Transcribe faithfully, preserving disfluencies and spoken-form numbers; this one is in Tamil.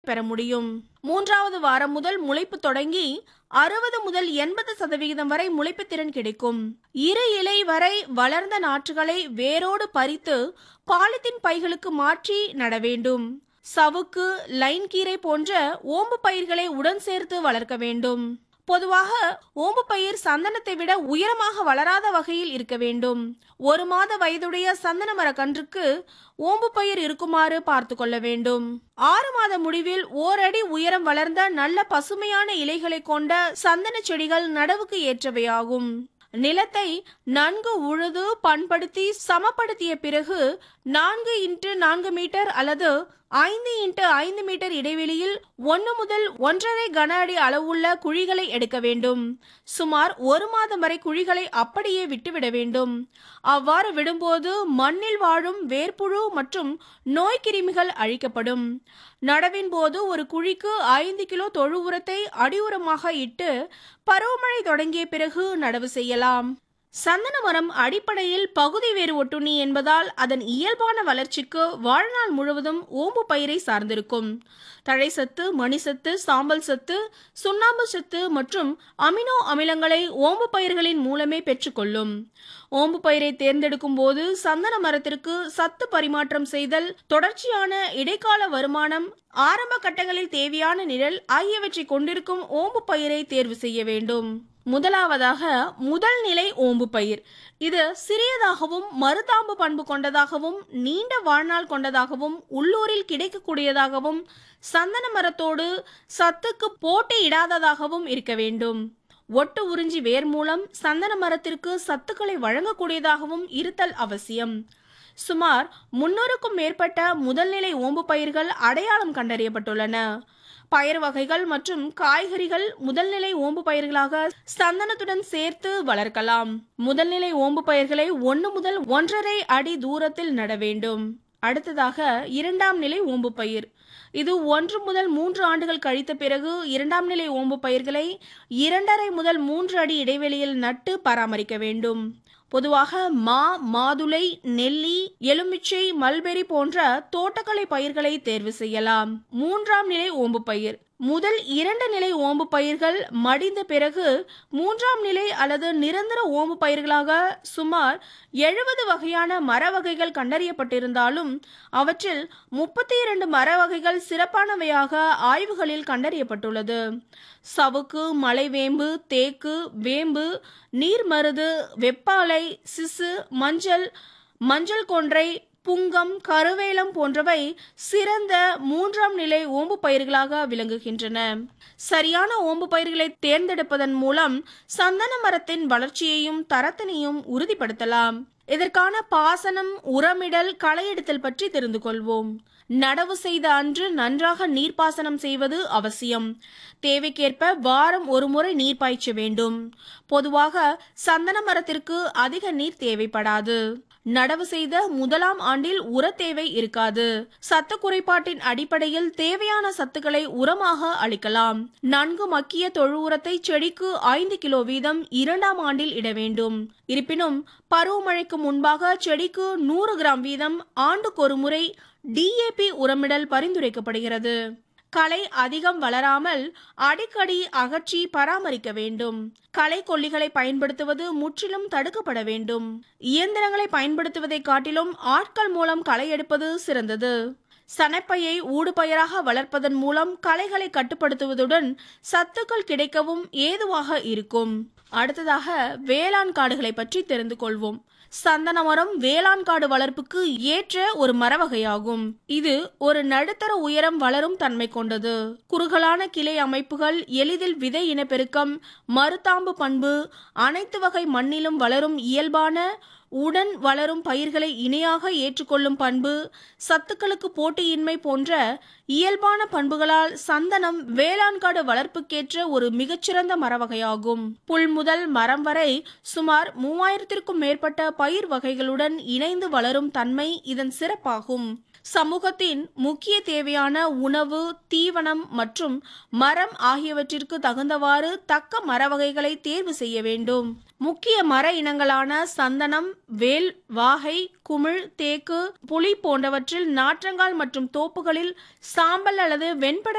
பெற முடியும். மூன்றாவது வாரம் முதல் முளைப்பு தொடங்கி அறுபது முதல் எண்பது சதவிகிதம் வரை முளைப்பு திறன் கிடைக்கும். இரு இலை வரை வளர்ந்த நாற்றுகளை வேரோடு பறித்து பாலித்தீன் பைகளுக்கு மாற்றி நட வேண்டும். சவுக்கு, லைன் கீரை போன்ற ஓம்பு பயிர்களை உடன் சேர்த்து வளர்க்க வேண்டும். பொதுவாக ஓம்பு பயிர் சந்தனத்தை விட உயரமாக வளராத வகையில் இருக்க வேண்டும். ஒரு மாத வயதுடைய சந்தன மர கன்றுக்கு ஓம்பு பயிர் இருக்குமாறு பார்த்து கொள்ள வேண்டும். ஆறு மாத முடிவில் ஓரடி உயரம் வளர்ந்த நல்ல பசுமையான இலைகளை கொண்ட சந்தன செடிகள் நடவுக்கு ஏற்றவையாகும். நிலத்தை நன்கு உழுது பண்படுத்தி சமப்படுத்திய பிறகு நான்கு இன்ட்டு நான்கு மீட்டர் அல்லது ஐந்து இன்ட்டு ஐந்து மீட்டர் இடைவெளியில் ஒன்று முதல் ஒன்றரை கன அடி அளவுள்ள குழிகளை எடுக்க வேண்டும். சுமார் ஒரு மாதம் வரை குழிகளை அப்படியே விட்டுவிட வேண்டும். அவ்வாறு விடும்போது மண்ணில் வாழும் வேர்ப்புழு மற்றும் நோய்க்கிருமிகள் அழிக்கப்படும். நடவின் போது ஒரு குழிக்கு ஐந்து கிலோ தொழு உரத்தை அடி உரமாக இட்டு பருவமழை தொடங்கிய பிறகு நடவு செய்யலாம். சந்தன மரம் அடிப்படையில் பகுதி வேறு ஒட்டுண்ணி என்பதால் அதன் இயல்பான வளர்ச்சிக்கு வாழ்நாள் முழுவதும் ஓம்பு பயிரை சார்ந்திருக்கும். தழை சத்து, மணிசத்து, சாம்பல் சத்து, சுண்ணாம்பு சத்து மற்றும் அமினோ அமிலங்களை ஓம்பு பயிர்களின் மூலமே பெற்றுக்கொள்ளும். ஓம்பு பயிரை தேர்ந்தெடுக்கும் போது சந்தன மரத்திற்கு சத்து பரிமாற்றம் செய்தல், தொடர்ச்சியான இடைக்கால வருமானம், ஆரம்ப கட்டங்களில் தேவையான நிழல் ஆகியவற்றை கொண்டிருக்கும் ஓம்பு பயிரை தேர்வு செய்ய வேண்டும். முதலாவதாக முதல் நிலை ஓம்பு பயிர். இது சிறியதாகவும் மருதாம்பு பண்பு கொண்டதாகவும் நீண்ட வாழ்நாள் கொண்டதாகவும் உள்ளூரில் கிடைக்கக்கூடியதாகவும் சந்தன மரத்தோடு சத்துக்கு போட்டியிடாததாகவும் இருக்க வேண்டும். ஒட்டு உறிஞ்சி வேர் மூலம் சந்தன மரத்திற்கு சத்துக்களை வழங்கக்கூடியதாகவும் இருத்தல் அவசியம். சுமார் முன்னூறுக்கும் மேற்பட்ட முதல்நிலை ஓம்பு பயிர்கள் அடையாளம் கண்டறியப்பட்டுள்ளன. பயிர் வகைகள் மற்றும் காய்கறிகள் முதல்நிலை ஓம்பு பயிர்களாக சந்தனத்துடன் சேர்த்து வளர்க்கலாம். முதல்நிலை ஓம்பு பயிர்களை ஒன்று முதல் ஒன்றரை அடி தூரத்தில் நட வேண்டும். அடுத்ததாக இரண்டாம் நிலை ஓம்பு பயிர். இது ஒன்று முதல் மூன்று ஆண்டுகள் கழித்த பிறகு இரண்டாம் நிலை ஓம்பு பயிர்களை இரண்டரை முதல் மூன்று அடி இடைவெளியில் நட்டு பராமரிக்க வேண்டும். பொதுவாக மா, மாதுளை, நெல்லி, எலுமிச்சை, மல்பெரி போன்ற தோட்டக்கலை பயிர்களை தேர்வு செய்யலாம். மூன்றாம் நிலை ஓம்பு பயிர். முதல் இரண்டு நிலை ஓம்பு பயிர்கள் மடிந்த பிறகு மூன்றாம் நிலை அல்லது நிரந்தர ஓம்பு பயிர்களாக சுமார் எழுபது வகையான மர வகைகள் கண்டறியப்பட்டிருந்தாலும் அவற்றில் முப்பத்தி இரண்டு மர வகைகள் சிறப்பானவையாக ஆய்வுகளில் கண்டறியப்பட்டுள்ளது. சவுக்கு, மலைவேம்பு, தேக்கு, வேம்பு, நீர்மருது, வெப்பாலை, சிசு, மஞ்சள், மஞ்சள் கொன்றை, புங்கம், கருவேலம் போன்றவை சிறந்த மூன்றாம் நிலை ஓம்பு பயிர்களாக விளங்குகின்றன. சரியான ஓம்பு பயிர்களை தேர்ந்தெடுப்பதன் மூலம் சந்தன மரத்தின் வளர்ச்சியையும் தரத்தினையும் உறுதிப்படுத்தலாம். இதற்கான பாசனம், உரமிடல், களையெடுத்தல் பற்றி தெரிந்து கொள்வோம். நடவு செய்த அன்று நன்றாக நீர்ப்பாசனம் செய்வது அவசியம். தேவைக்கேற்ப வாரம் ஒரு முறை நீர் பாய்ச்ச வேண்டும். பொதுவாக சந்தன மரத்திற்கு அதிக நீர் தேவைப்படாது. நடவு செய்த முதலாம் ஆண்டில் உர தேவை இருக்காது. சத்து குறைபாட்டின் அடிப்படையில் தேவையான சத்துக்களை உரமாக அளிக்கலாம். நன்கு மக்கிய தொழு உரத்தை செடிக்கு ஐந்து கிலோ வீதம் இரண்டாம் ஆண்டில் இட வேண்டும். இருப்பினும் பருவமழைக்கு முன்பாக செடிக்கு நூறு கிராம் வீதம் ஆண்டுக்கு ஒரு முறை டிஏபி உரமிடல் பரிந்துரைக்கப்படுகிறது. களை அதிகம் வளராமல் அடிக்கடி அகற்றி பராமரிக்க வேண்டும். களை கொல்லிகளை பயன்படுத்துவது முற்றிலும் தடுக்கப்பட வேண்டும். இயந்திரங்களை பயன்படுத்துவதை காட்டிலும் ஆட்கள் மூலம் களை எடுப்பது சிறந்தது. சணப்பையை ஊடுபயிராக வளர்ப்பதன் மூலம் களைகளை கட்டுப்படுத்துவதுடன் சத்துக்கள் கிடைக்கவும் ஏதுவாக இருக்கும். அடுத்ததாக வேளாண் காடுகளை பற்றி தெரிந்து கொள்வோம். சந்தன மரம் வேளாண் காடு வளர்ப்புக்கு ஏற்ற ஒரு மர வகையாகும். இது ஒரு நடுத்தர உயரம் வளரும் தன்மை கொண்டது. குறுகலான கிளை அமைப்புகள், எளிதில் விதை இனப்பெருக்கம், மருதாம்பு பண்பு, அனைத்து வகை மண்ணிலும் வளரும் இயல்பான உடன் வளரும் பயிர்களை இணையாக ஏற்றுக்கொள்ளும் பண்பு, சத்துக்களுக்கு போட்டியின்மை போன்ற இயல்பான பண்புகளால் சந்தனம் வேளாண் காடு வளர்ப்புக்கேற்ற ஒரு மிகச்சிறந்த மர வகையாகும். புல் முதல் மரம் வரை சுமார் மூவாயிரத்திற்கும் மேற்பட்ட பயிர் வகைகளுடன் இணைந்து வளரும் தன்மை இதன் சிறப்பாகும். சமூகத்தின் முக்கிய தேவையான உணவு, தீவனம் மற்றும் மரம் ஆகியவற்றிற்கு தகுந்தவாறு தக்க மர வகைகளை தேர்வு செய்ய வேண்டும். முக்கிய மர இனங்களான சந்தனம், வேல், வாகை, குமிழ், தேக்கு, புளி போன்றவற்றில் நாற்றங்கால் மற்றும் தோப்புகளில் சாம்பல் அல்லது வெண்பட